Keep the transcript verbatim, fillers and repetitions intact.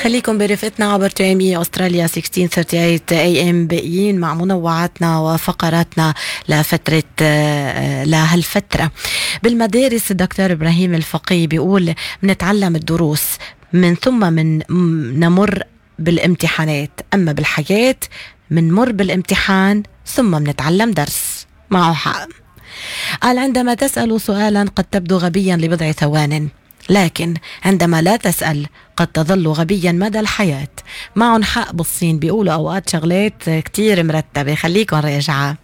خليكم برفقتنا عبر تيمي أستراليا ستة عشر ثلاثة وثلاثين إيه إم باقيين مع منوعاتنا وفقراتنا لفترة لهالفترة بالمدارس. الدكتور إبراهيم الفقيه بيقول منتعلم الدروس من ثم من نمر بالامتحانات، أما بالحياة منمر بالامتحان ثم منتعلم درس. معه حق. قال عندما تسأل سؤالا قد تبدو غبيا لبضع ثوان، لكن عندما لا تسأل قد تظل غبيا مدى الحياة. معهم حق بالصين، بيقولوا أوقات شغلات كتير مرتبة. خليكن راجعة.